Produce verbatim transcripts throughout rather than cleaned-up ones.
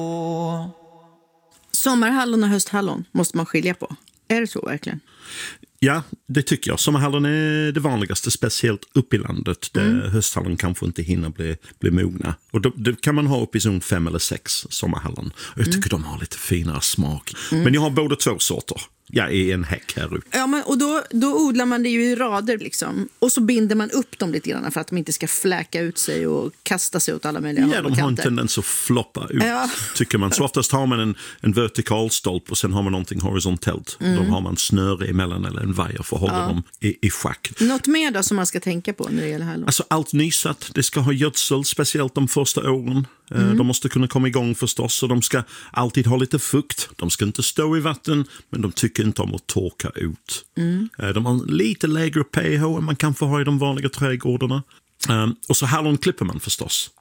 Sommarhallon och hösthallon måste man skilja på. Är det så verkligen? Ja, det tycker jag. Sommarhallon är det vanligaste, speciellt upp i landet där mm. hösthallon kanske inte hinner bli, bli mogna. Och då, då kan man ha upp i zon fem eller sex sommarhallon. Och jag tycker mm. de har lite finare smak. Mm. Men jag har båda två sorter. Jag är en häck här ute. Ja, men, och då, då odlar man det ju i rader liksom. Och så binder man upp dem lite grann för att de inte ska fläka ut sig och kasta sig åt alla möjliga Ja, de har en tendens att floppa ut, ja. tycker man. Så oftast har man en, en vertikal stolp och sen har man någonting horisontellt. Mm. Då har man snöre emellan eller en vajer för att hålla ja. dem i, i schack. Något mer då som man ska tänka på när det gäller hallon? Alltså allt nysatt. Det ska ha gödsel, speciellt de första åren. Mm. De måste kunna komma igång förstås och de ska alltid ha lite fukt. De ska inte stå i vatten, men de tycker inte om att torka ut. Mm. De har lite lägre pH än man kan få ha i de vanliga trädgårdarna. Och så hallon klipper man förstås.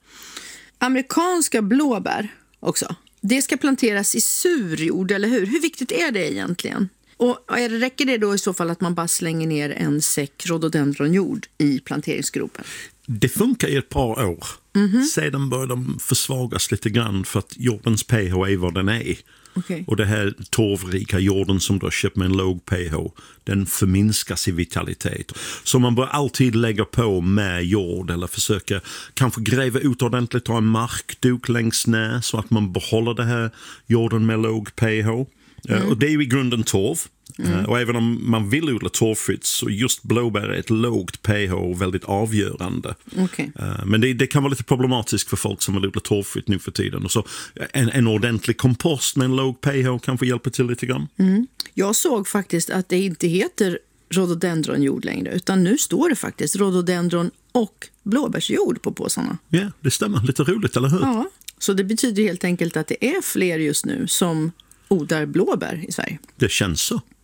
Amerikanska blåbär också. Det ska planteras i surjord, eller hur? Hur viktigt är det egentligen? Och är det, räcker det då i så fall att man bara slänger ner en säck rhododendronjord i planteringsgropen? Det funkar i ett par år. Mm-hmm. Sedan börjar de försvagas lite grann för att jordens pH är vad den är. Okay. Och det här torvrika jorden som du har köpt med en låg pH, den förminskas i vitalitet. Så man bör alltid lägga på med jord eller försöka kanske gräva ut ordentligt och ha en markduk längst ner så att man behåller det här jorden med låg pH. Mm. Och det är ju i grunden torv. Mm. Och även om man vill odla torvfritt så just blåbär är ett lågt pH och väldigt avgörande. Okay. Men det, det kan vara lite problematiskt för folk som vill odla torvfritt nu för tiden. Och så en, en ordentlig kompost med en låg pH kan få hjälpa till lite grann. Mm. Jag såg faktiskt att det inte heter rhododendronjord längre, utan nu står det faktiskt rhododendron och blåbärsjord på påsarna. Ja, det stämmer. Lite roligt, eller hur? Ja, så det betyder helt enkelt att det är fler just nu som odlar blåbär i Sverige. Det känns så.